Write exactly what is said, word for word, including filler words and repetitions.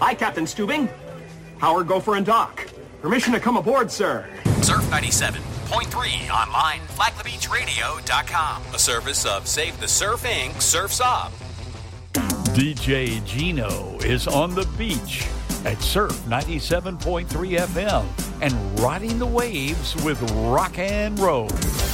Hi, Captain Stubing. Howard, Gopher, and Doc. Permission to come aboard, sir. Surf ninety-seven point three online, flag the beach radio dot com. A service of Save the Surf Incorporated. Surf's Up. D J Gino is on the beach at Surf ninety-seven point three F M and riding the waves with rock and roll.